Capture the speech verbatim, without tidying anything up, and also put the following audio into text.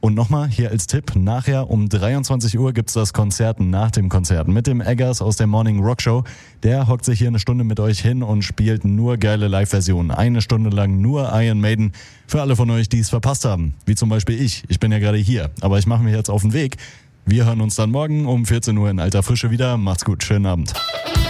Und nochmal hier als Tipp, nachher um dreiundzwanzig Uhr gibt's das Konzert nach dem Konzert mit dem Eggers aus der Morning Rock Show. Der hockt sich hier eine Stunde mit euch hin und spielt nur geile Live-Versionen. Eine Stunde lang nur Iron Maiden. Für alle von euch, die es verpasst haben. Wie zum Beispiel ich. Ich bin ja gerade hier, aber ich mache mich jetzt auf den Weg. Wir hören uns dann morgen um vierzehn Uhr in alter Frische wieder. Macht's gut, schönen Abend.